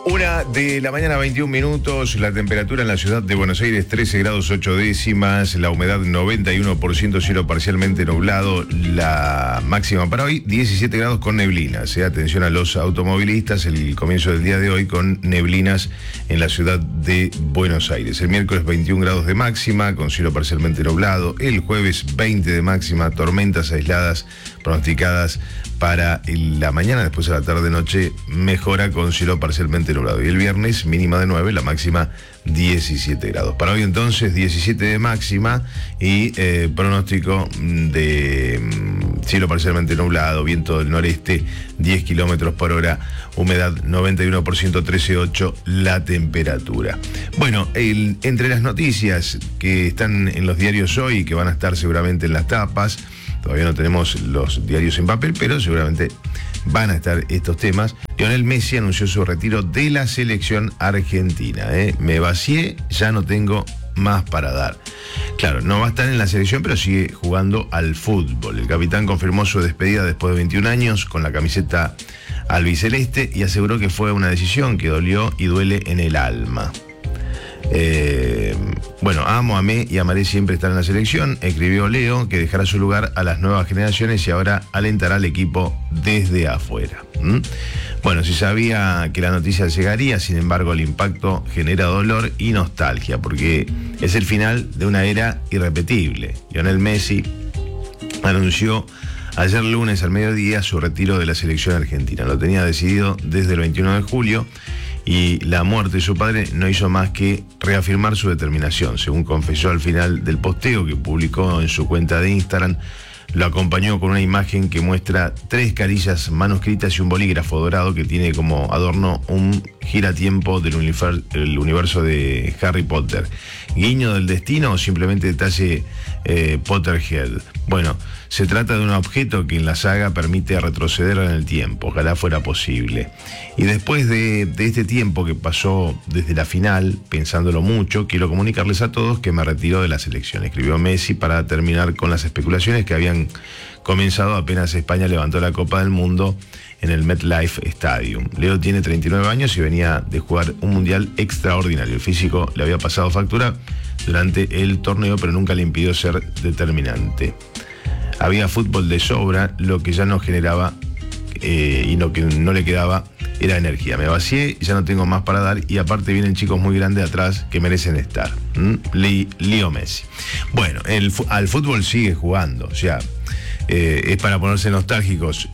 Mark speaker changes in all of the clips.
Speaker 1: 1:21 a.m, la temperatura en la ciudad de Buenos Aires 13 grados 8 décimas, la humedad 91%, cielo parcialmente nublado, la máxima para hoy 17 grados con neblinas. Atención a los automovilistas, el comienzo del día de hoy con neblinas en la ciudad de Buenos Aires. El miércoles 21 grados de máxima con cielo parcialmente nublado, el jueves 20 de máxima, tormentas aisladas pronosticadas para la mañana, después a la tarde-noche mejora con cielo parcialmente nublado. Y el viernes mínima de 9, la máxima 17 grados. Para hoy entonces 17 de máxima y pronóstico de cielo parcialmente nublado, viento del noreste 10 kilómetros por hora, humedad 91%, 13,8 la temperatura. Bueno, entre las noticias que están en los diarios hoy y que van a estar seguramente en las tapas, todavía no tenemos los diarios en papel, pero seguramente van a estar estos temas. Lionel Messi anunció su retiro de la selección argentina. Me vacié, ya no tengo más para dar. Claro, no va a estar en la selección, pero sigue jugando al fútbol. El capitán confirmó su despedida después de 21 años con la camiseta albiceleste y aseguró que fue una decisión que dolió y duele en el alma. Bueno, amo, amé y amaré siempre estar en la selección, escribió Leo, que dejará su lugar a las nuevas generaciones y ahora alentará al equipo desde afuera. Bueno, se sabía que la noticia llegaría, sin embargo el impacto genera dolor y nostalgia, porque es el final de una era irrepetible. Lionel Messi anunció ayer lunes al mediodía su retiro de la selección argentina. Lo tenía decidido desde el 21 de julio. Y la muerte de su padre no hizo más que reafirmar su determinación. Según confesó al final del posteo que publicó en su cuenta de Instagram, lo acompañó con una imagen que muestra 3 carillas manuscritas y un bolígrafo dorado que tiene como adorno un giratiempo del universo de Harry Potter. ¿Guiño del destino o simplemente detalle Potterhead? Bueno, se trata de un objeto que en la saga permite retroceder en el tiempo, ojalá fuera posible. Y después de este tiempo que pasó desde la final, pensándolo mucho, quiero comunicarles a todos que me retiro de la selección, escribió Messi para terminar con las especulaciones que habían comenzado apenas España levantó la Copa del Mundo en el MetLife Stadium. Leo tiene 39 años y venía de jugar un mundial extraordinario. El físico le había pasado factura durante el torneo, pero nunca le impidió ser determinante. Había fútbol de sobra, lo que ya no generaba y lo que no le quedaba era energía. Me vacié, ya no tengo más para dar y aparte vienen chicos muy grandes atrás que merecen estar. Leo Messi. Bueno, al fútbol sigue jugando, o sea, es para ponerse nostálgicos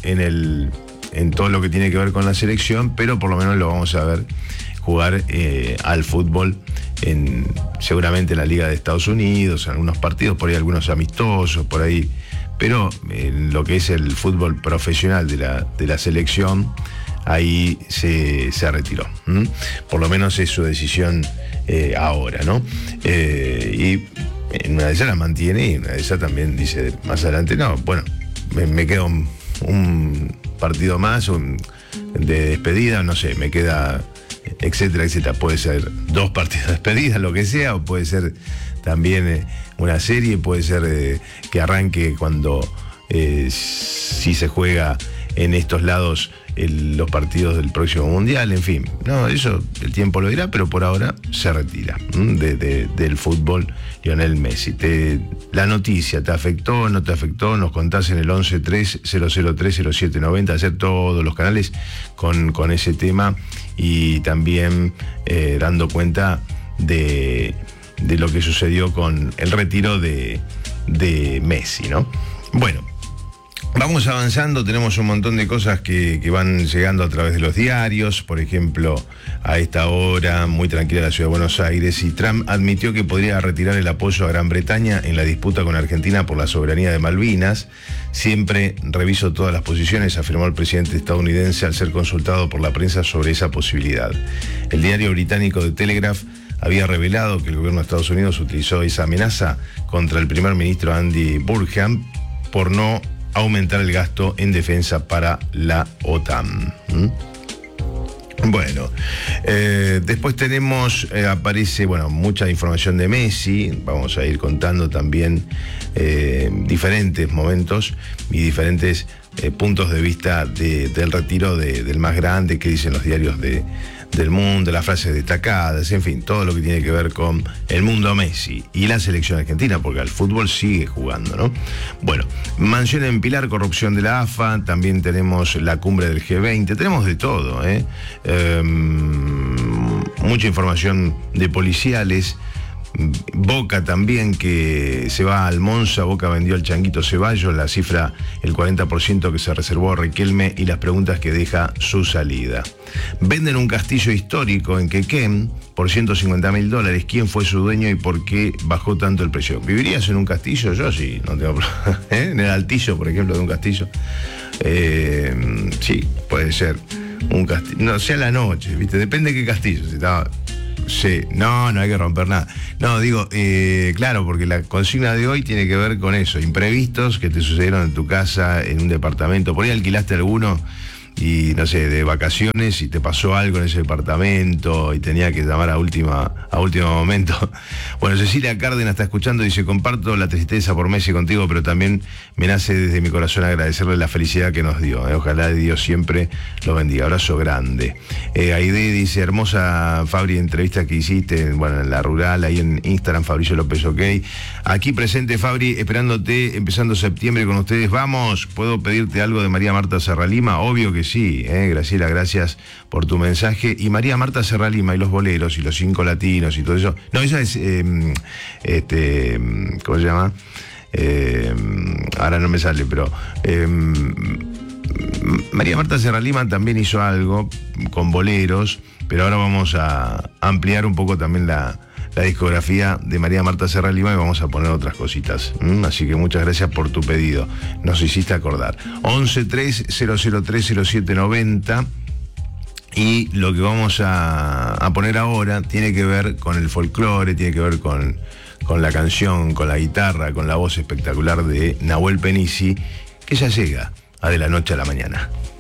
Speaker 1: en todo lo que tiene que ver con la selección, pero por lo menos lo vamos a ver jugar al fútbol seguramente en la Liga de Estados Unidos, en algunos partidos, por ahí algunos amistosos, por ahí, pero en lo que es el fútbol profesional de la selección, ahí se retiró. Por lo menos es su decisión ahora, ¿no? Y en una de esas la mantiene y en una de esas también dice más adelante, no, bueno, me queda un partido más de despedida, no sé, me queda, etcétera, etcétera. Puede ser 2 partidos de despedida, lo que sea, o puede ser también una serie, puede ser que arranque cuando si se juega en estos lados los partidos del próximo mundial, en fin, no, eso el tiempo lo dirá, pero por ahora se retira del fútbol Lionel Messi. La noticia, ¿te afectó, no te afectó? Nos contás en el 1130030790, hacer todos los canales con ese tema y también dando cuenta de lo que sucedió con el retiro de Messi, ¿no? Bueno, vamos avanzando, tenemos un montón de cosas que van llegando a través de los diarios. Por ejemplo, a esta hora, muy tranquila la ciudad de Buenos Aires, y Trump admitió que podría retirar el apoyo a Gran Bretaña en la disputa con Argentina por la soberanía de Malvinas. Siempre reviso todas las posiciones, afirmó el presidente estadounidense al ser consultado por la prensa sobre esa posibilidad. El diario británico The Telegraph había revelado que el gobierno de Estados Unidos utilizó esa amenaza contra el primer ministro Andy Burnham por no aumentar el gasto en defensa para la OTAN. Bueno, después tenemos, aparece, mucha información de Messi. Vamos a ir contando también diferentes momentos y diferentes puntos de vista del retiro del más grande, que dicen los diarios de del mundo, las frases destacadas, en fin, todo lo que tiene que ver con el mundo Messi y la selección argentina, porque al fútbol sigue jugando, ¿no? Bueno, mansión en Pilar, corrupción de la AFA, también tenemos la cumbre del G20, tenemos de todo, mucha información de policiales. Boca también, que se va al Monza. Boca vendió al Changuito Ceballos, la cifra, el 40% que se reservó a Riquelme y las preguntas que deja su salida. Venden un castillo histórico en Quequén por $150.000. ¿Quién fue su dueño y por qué bajó tanto el precio? ¿Vivirías en un castillo? Yo sí, no tengo problema. En el Altillo, por ejemplo, de un castillo. Sí, puede ser un castillo. No, sea la noche, ¿viste? Depende de qué castillo. Si estaba... Sí, no hay que romper nada. No, digo, claro, porque la consigna de hoy tiene que ver con eso, imprevistos que te sucedieron en tu casa, en un departamento. Por ahí alquilaste alguno y, no sé, de vacaciones y te pasó algo en ese departamento y tenía que llamar a último momento. Bueno, Cecilia Cárdenas está escuchando y dice: comparto la tristeza por Messi contigo, pero también me nace desde mi corazón agradecerle la felicidad que nos dio. Ojalá Dios siempre lo bendiga. Abrazo grande. Aide dice: hermosa, Fabri, entrevista que hiciste, bueno, en la rural, ahí en Instagram, Fabricio López, ok. Aquí presente, Fabri, esperándote, empezando septiembre con ustedes. Vamos, ¿puedo pedirte algo de María Marta Serralima? Obvio que sí, Graciela, gracias por tu mensaje. Y María Marta Serralima y los boleros y los 5 latinos y todo eso. No, esa es, ¿cómo se llama? Ahora no me sale, pero María Marta Serralima también hizo algo con boleros, pero ahora vamos a ampliar un poco también la discografía de María Marta Serralima y vamos a poner otras cositas. Así que muchas gracias por tu pedido. Nos hiciste acordar. 1130030790. Y lo que vamos a poner ahora tiene que ver con el folclore, tiene que ver con la canción, con la guitarra, con la voz espectacular de Nahuel Penisi, que ya llega a De la Noche a la Mañana.